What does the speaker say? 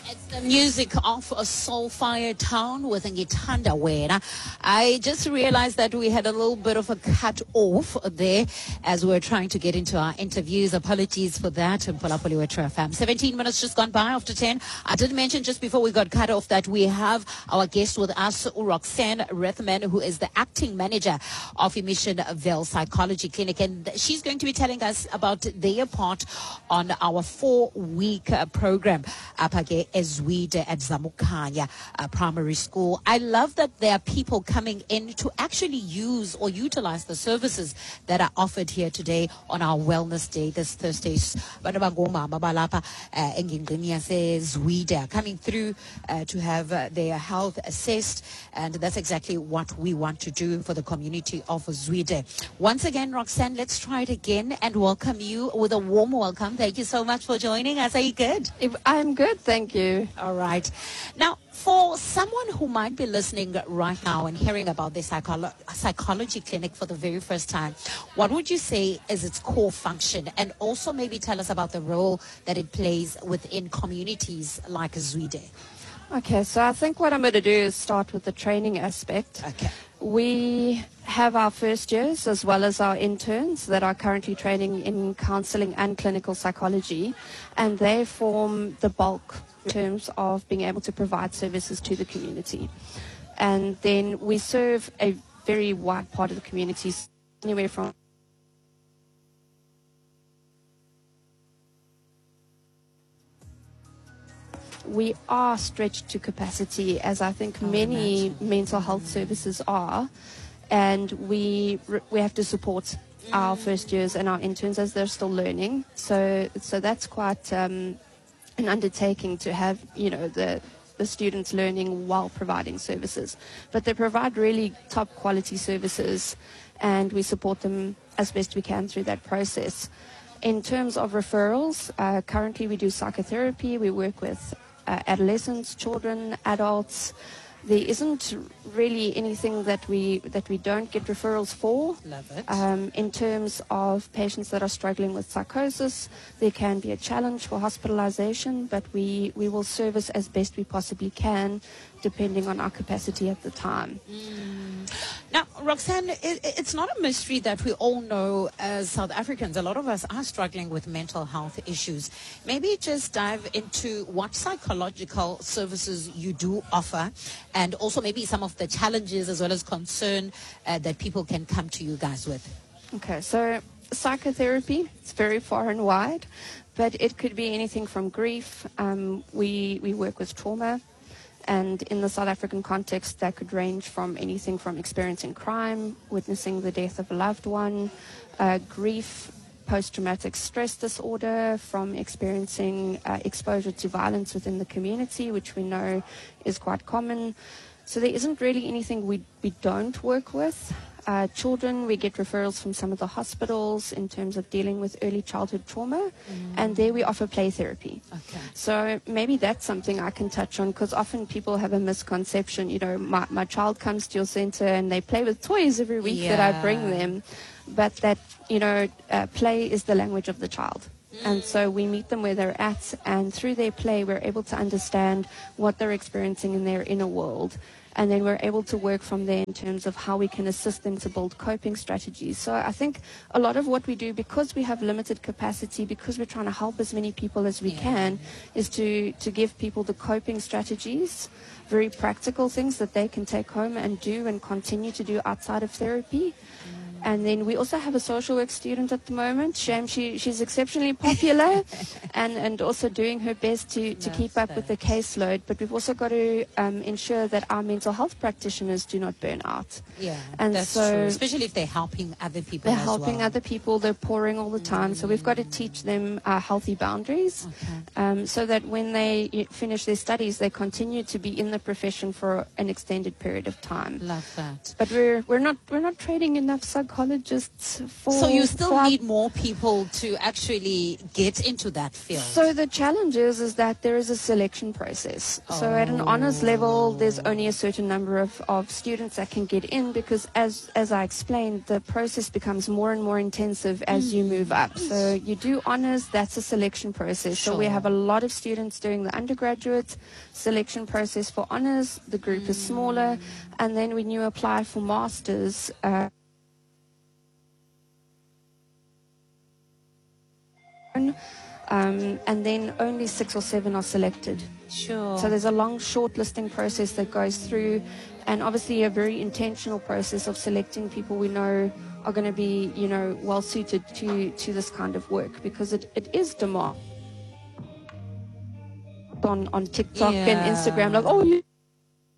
It's the music of a Soulfire Town with Ngithanda Wena. I just realized that we had a little bit of a cut off there as we're trying to get into our interviews. Apologies for that. 17 minutes just gone by after 10. I did mention just before we got cut off that we have our guest with us, Roxanne Rethman, who is the acting manager of Emission Vale Psychology Clinic. And she's going to be telling us about their part on our 4-week program Ezwide at Zamukanya Primary School. I love that there are people coming in to actually use or utilize the services that are offered here today on our Wellness Day this Thursday. Zwide coming through to have their health assessed, and that's exactly what we want to do for the community of Zwide. Once again, Roxanne, let's try it again and welcome you with a warm welcome. Thank you so much for joining us. Are you good? I'm good, thank you. All right. Now, for someone who might be listening right now and hearing about the psychology clinic for the very first time, what would you say is its core function? And also maybe tell us about the role that it plays within communities like Zwide. Okay, so I think what I'm going to do is start with the training aspect. Okay. We have our first years as well as our interns that are currently training in counseling and clinical psychology, and they form the bulk in terms of being able to provide services to the community. And then we serve a very wide part of the community, anywhere from we are stretched to capacity, as I think many mental health services are, and we have to support our first years and our interns as they're still learning. So that's quite an undertaking to have, the students learning while providing services. But they provide really top quality services, and we support them as best we can through that process. In terms of referrals, currently we do psychotherapy. We work with adolescents, children, adults. There isn't really anything that we don't get referrals for. Love it. In terms of patients that are struggling with psychosis, there can be a challenge for hospitalization, but we will service as best we possibly can, depending on our capacity at the time. Now, Roxanne, it's not a mystery that we all know as South Africans. A lot of us are struggling with mental health issues. Maybe just dive into what psychological services you do offer, and also maybe some of the challenges as well as concern that people can come to you guys with. Okay, so psychotherapy, it's very far and wide, but it could be anything from grief. We work with trauma. And in the South African context, that could range from anything from experiencing crime, witnessing the death of a loved one, grief, post-traumatic stress disorder, from experiencing exposure to violence within the community, which we know is quite common. So there isn't really anything we don't work with. Children, we get referrals from some of the hospitals in terms of dealing with early childhood trauma, and there we offer play therapy. Okay. So maybe that's something I can touch on, because often people have a misconception. My child comes to your center and they play with toys every week that I bring them, but that, play is the language of the child. And so we meet them where they're at, and through their play, we're able to understand what they're experiencing in their inner world. And then we're able to work from there in terms of how we can assist them to build coping strategies. So I think a lot of what we do, because we have limited capacity, because we're trying to help as many people as we can, is to give people the coping strategies, very practical things that they can take home and do and continue to do outside of therapy. And then we also have a social work student at the moment. She's exceptionally popular and also doing her best to keep up with the caseload. But we've also got to ensure that our mental health practitioners do not burn out. Yeah, and that's so true. Especially if they're helping other people They're as helping well. other people. They're pouring all the time. So we've got to teach them healthy boundaries, so that when they finish their studies, they continue to be in the profession for an extended period of time. Love that. But we're not training enough psychologists psychologists for... So you still need more people to actually get into that field. So the challenge is that there is a selection process. So at an honors level, there's only a certain number of students that can get in, because as I explained, the process becomes more and more intensive as you move up. So you do honors, that's a selection process. So we have a lot of students doing the undergraduate selection process for honors. The group is smaller. And then when you apply for masters, and then only 6 or 7 are selected. Sure. So there's a long shortlisting process that goes through, and obviously a very intentional process of selecting people we know are going to be, you know, well suited to this kind of work, because it is demand on TikTok and Instagram, like, oh, you